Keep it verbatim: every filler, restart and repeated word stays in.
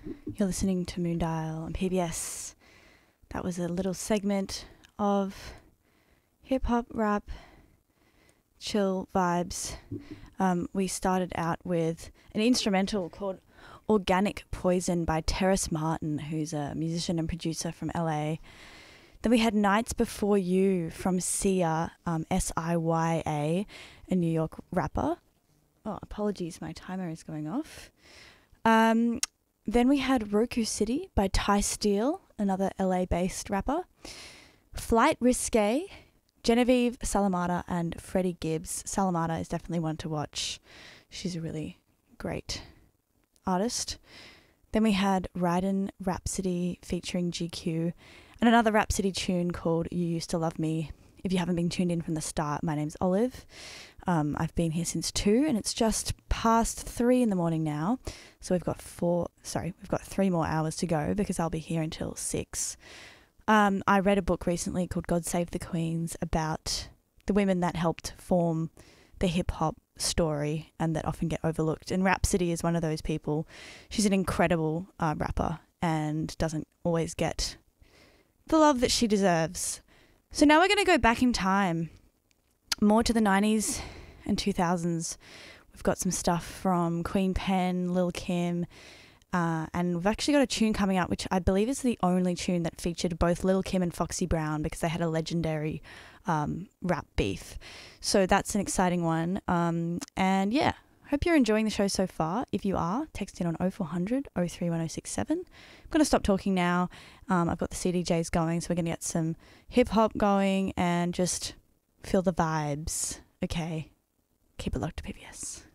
You're listening to Moondial on P B S. That was a little segment of hip-hop, rap, chill vibes. Um, we started out with an instrumental called Organic Poison by Terrace Martin, who's a musician and producer from L A. Then we had Nights Before You from Sia, um, S I Y A, a New York rapper. Oh, apologies, my timer is going off. Um, then we had Roku City by Ty Steele, another L A-based rapper. Flight Risque, Genevieve Salamata and Freddie Gibbs. Salamata is definitely one to watch. She's a really great artist. Then we had Ryden Rhapsody featuring G Q and another Rhapsody tune called You Used to Love Me. If you haven't been tuned in from the start, my name's Olive. Um, I've been here since two and it's just past three in the morning now. So we've got four, sorry, we've got three more hours to go because I'll be here until six. Um, I read a book recently called God Save the Queens about the women that helped form the hip-hop story and that often get overlooked. And Rhapsody is one of those people. She's an incredible uh, rapper and doesn't always get the love that she deserves. So now we're going to go back in time, more to the nineties and two thousands. We've got some stuff from Queen Pen, Lil' Kim, uh, and we've actually got a tune coming out which I believe is the only tune that featured both Lil' Kim and Foxy Brown because they had a legendary um, rap beef. So that's an exciting one. Um, and yeah, hope you're enjoying the show so far. If you are, text in on oh four hundred, oh three one oh six seven. I'm going to stop talking now. Um, I've got the C D Js going, so we're going to get some hip-hop going and just feel the vibes. Okay, keep it locked to P B S.